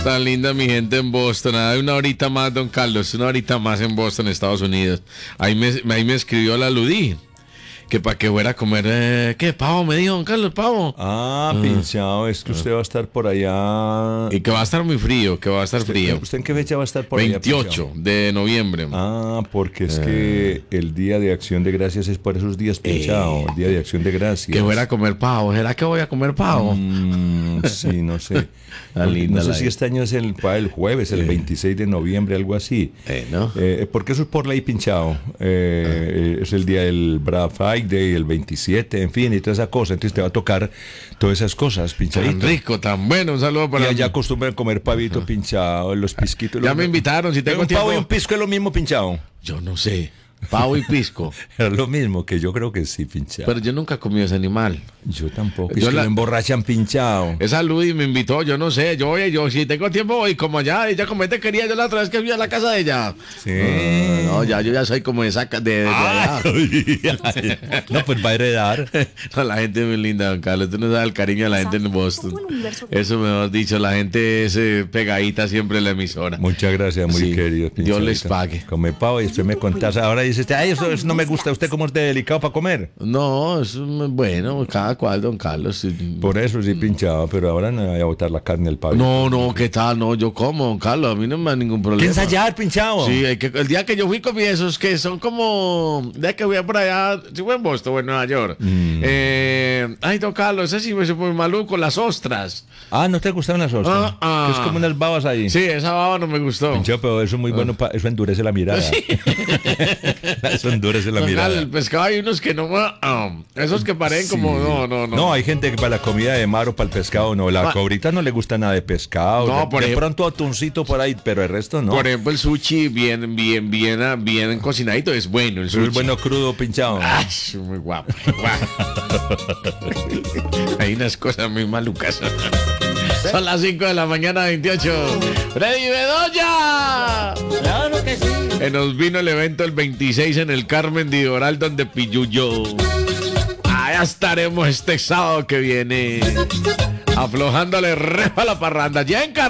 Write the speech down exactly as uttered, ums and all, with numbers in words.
Tan linda mi gente en Boston. Hay una horita más, don Carlos, una horita más en Boston, Estados Unidos. Ahí me, ahí me escribió la Ludí, que para que fuera a comer, eh, ¿qué? Pavo, me dijo don Carlos, pavo. Ah, pinchado, es que usted va a estar por allá. Y que va a estar muy frío, que va a estar ¿Usted, frío. ¿Usted en qué fecha va a estar por allá? veintiocho de noviembre. Ah, porque es que el Día de Acción de Gracias es por esos días, pinchado. Eh, el Día de Acción de Gracias. Que fuera a comer pavo. ¿Será que voy a comer pavo? Mm, sí, no sé. La linda, no sé la si linda. este año es el, el jueves, el Eh. veintiséis de noviembre, algo así. Eh, ¿no? Eh, porque eso es por ley, pinchado. Eh, eh, es el día del Black Friday, el veintisiete, en fin, y toda esa cosa. Entonces te va a tocar todas esas cosas, pinchadito. Tan rico, tan bueno. Un saludo Y para allá acostumbran comer pavito pinchado, los pisquitos. Ya los- me invitaron, si tengo un tiempo. pavo y un pisco es lo mismo, pinchado. Yo no sé. Pavo y pisco. Es lo mismo, que yo creo que sí, pinchado. Pero yo nunca he comido ese animal. Yo tampoco. Yo es que la- lo emborrachan pinchado. Esa Ludi me invitó, yo no sé, yo voy, yo si tengo tiempo voy, como allá, ella como te quería, yo la otra vez que fui a la casa de ella. Sí. No, no, ya yo ya soy como esa ca- de, de allá. No, pues va a heredar. No, la gente es muy linda, don Carlos, tú no sabes el cariño de la gente en Boston. Eso mejor dicho, la gente es eh, pegadita siempre en la emisora. Muchas gracias, muy Sí, querido. Dios pinchadito. les pague. Come pavo y usted me contás. Ahora dice usted, ay, eso, eso no me gusta. ¿Usted cómo es de delicado para comer? No, es bueno, cada cual, don Carlos. Por eso sí pinchado, pero ahora no voy a botar la carne del pavo. No, no, ¿qué tal? No, yo como, don Carlos, a mí no me da ningún problema. ¿Qué ensayar, pinchado? Sí, hay que, el día que yo fui comí esos que son como. El día que fui por allá, si fue en Boston o en Nueva York. Mm. Eh, ay, don Carlos, ese sí me supo muy maluco, las ostras. Ah, ¿no te gustaron las ostras? Ah, ah. Que es como unas babas ahí. Sí, esa baba no me gustó. Pinchado, pero eso es muy bueno, pa- eso endurece la mirada. Eso endurece la Don mirada. Carlos, el pescado hay unos que no. ah, esos que parecen Sí. como. No, no, no. No, hay gente que para la comida de mar o para el pescado no. La Ah. cobrita no le gusta nada de pescado. No, de, por de ejemplo- pronto atuncito por ahí, pero el resto no. Por ejemplo, el sushi bien, bien, bien, ah, bien cocinadito es bueno. El Pero sushi. es bueno crudo, pinchado. Ay, muy guapo. guapo. Hay unas cosas muy malucas. Son las cinco de la mañana, veintiocho. ¡Freddy Bedoya! Claro que sí. Que nos vino el evento el veintiséis en el Carmen de Idoral, donde Pilluyó. Allá estaremos este sábado que viene. Aflojándole repa a la parranda. Ya en Car-